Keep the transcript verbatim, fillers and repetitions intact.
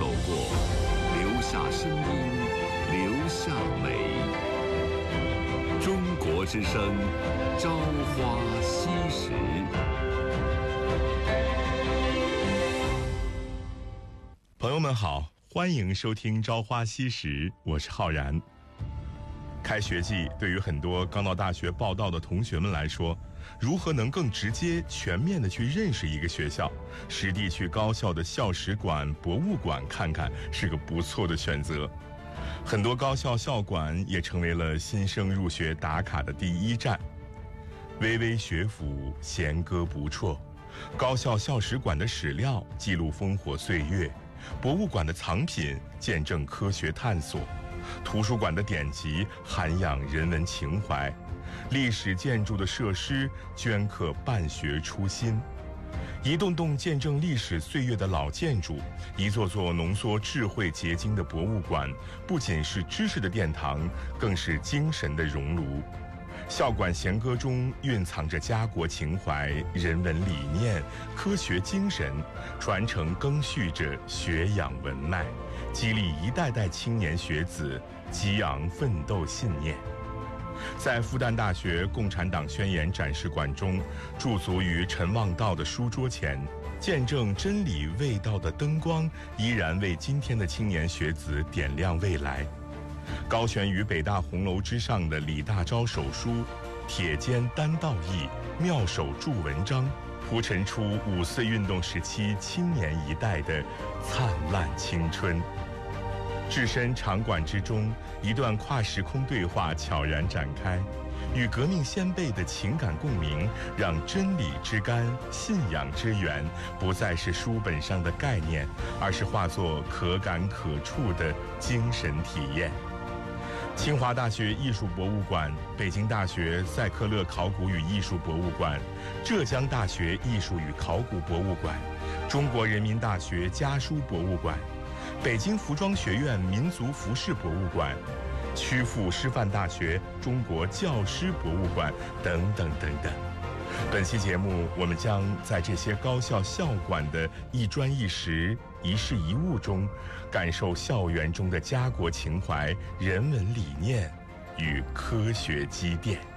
走过，留下声音，留下美。中国之声，朝花夕拾。 朋友们好，欢迎收听《朝花夕拾》，我是浩然。开学季对于很多刚到大学报到的同学们来说，如何能更直接全面地去认识一个学校，实地去高校的校史馆、博物馆看看，是个不错的选择。很多高校校馆也成为了新生入学打卡的第一站。巍巍学府，弦歌不辍，高校校史馆的史料记录烽火岁月，博物馆的藏品见证科学探索，图书馆的典籍涵养人文情怀，历史建筑的设施镌刻办学初心，一栋栋见证历史岁月的老建筑，一座座浓缩智慧结晶的博物馆，不仅是知识的殿堂，更是精神的熔炉。校馆弦歌中蕴藏着家国情怀、人文理念、科学精神，传承更续着学养文脉，激励一代代青年学子激昂奋斗信念。在复旦大学共产党宣言展示馆中，驻足于陈望道的书桌前，见证真理味道的灯光依然为今天的青年学子点亮未来。高悬于北大红楼之上的李大钊手书，铁肩担道义，妙手著文章，铺陈出五四运动时期青年一代的灿烂青春。置身场馆之中，一段跨时空对话悄然展开，与革命先辈的情感共鸣，让真理之甘、信仰之源不再是书本上的概念，而是化作可感可触的精神体验。清华大学艺术博物馆、北京大学赛克勒考古与艺术博物馆、浙江大学艺术与考古博物馆、中国人民大学家书博物馆、北京服装学院民族服饰博物馆、曲阜师范大学中国教师博物馆等等等等。本期节目，我们将在这些高校校馆的一砖一石、一事一物中，感受校园中的家国情怀、人文理念与科学积淀。